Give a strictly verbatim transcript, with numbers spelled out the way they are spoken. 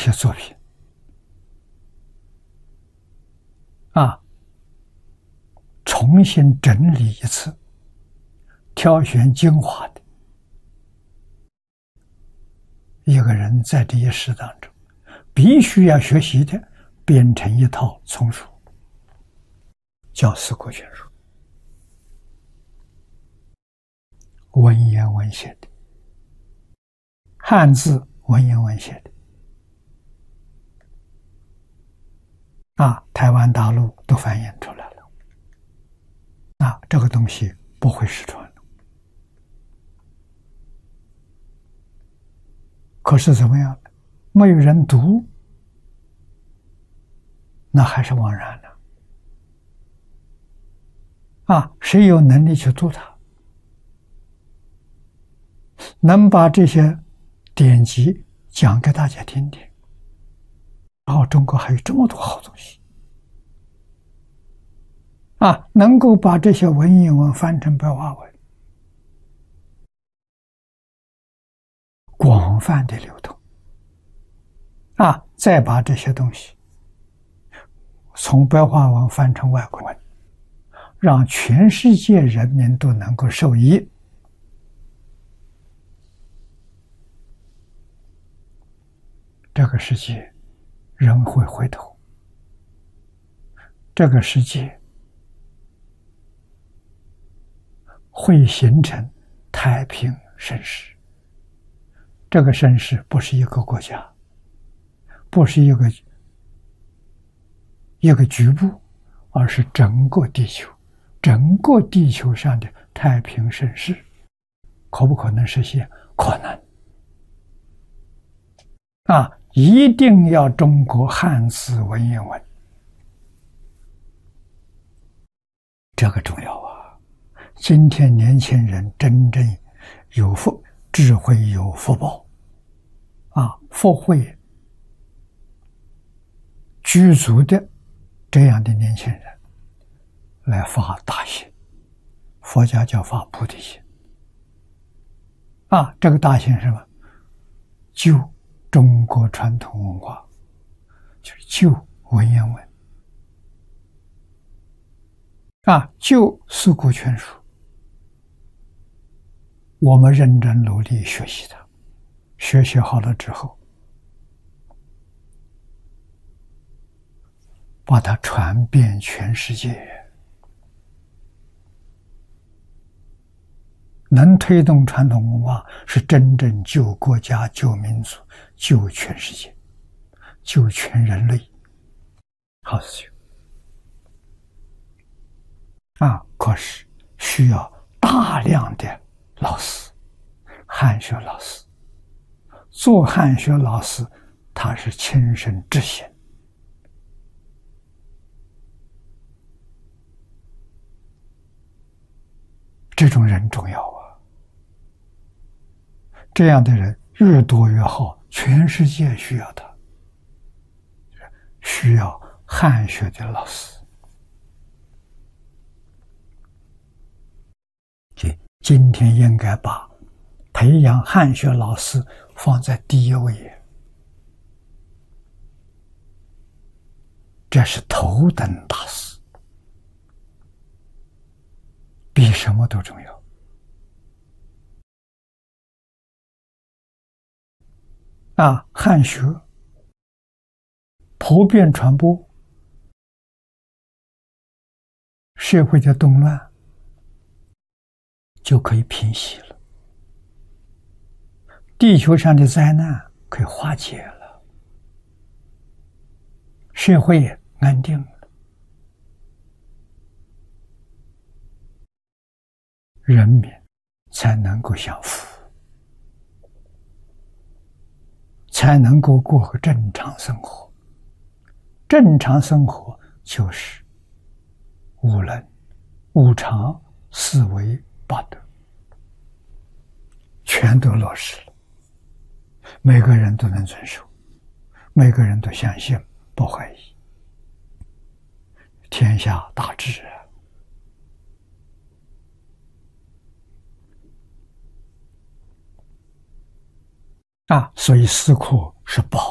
些作品啊，重新整理一次，挑选精华的。一个人在这一世当中，必须要学习的，编成一套丛书，叫《四库全书》，文言文写的，汉字文言文写的。啊，台湾、大陆都翻译出来了。啊，这个东西不会失传。可是怎么样？没有人读，那还是枉然了。啊，谁有能力去读它？能把这些典籍讲给大家听听。然后中国还有这么多好东西。啊，能够把这些文言文翻成白话文，广泛的流通。啊，再把这些东西从白话文翻成外国文，让全世界人民都能够受益。这个世界人会回头，这个世界会形成太平盛世。这个盛世不是一个国家，不是一个一个局部，而是整个地球，整个地球上的太平盛世。可不可能实现？可能。啊，一定要中国汉字文言文，这个重要啊！今天年轻人真正有福智慧，有福报啊，福慧具足的这样的年轻人来发大心，佛家叫发菩提心啊。这个大心是什么？救中国传统文化，就是救文言文啊，救四库全书。我们认真努力学习它，学习好了之后，把它传遍全世界，能推动传统文化，是真正救国家、救民族、救全世界、救全人类好事情啊！可是需要大量的老师，汉学老师。做汉学老师，他是亲身执行，这种人重要啊！这样的人越多越好，全世界需要他，需要汉学的老师。今天应该把培养汉学老师放在第一位，这是头等大事，比什么都重要。啊，汉学普遍传播，社会的动乱就可以平息了，地球上的灾难可以化解了，社会安定了，人民才能够享福，才能够过个正常生活。正常生活就是无能、无常、四维八德，全都落实了，每个人都能遵守，每个人都相信，不怀疑，天下大治啊！啊，所以四库是宝。